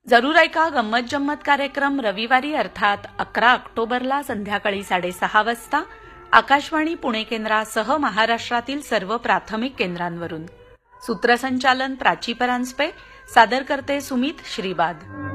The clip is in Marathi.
जरूर ऐका गंमत जम्मत कार्यक्रम रविवारी अर्थात 11 ऑक्टोबरला संध्याकाळी 6:30 वाजता आकाशवाणी पुणे केंद्रासह महाराष्ट्रातील सर्व प्राथमिक केंद्रांवरून. सूत्रसंचालन प्राची परांजपे, सादर करते सुमित श्रीबाद.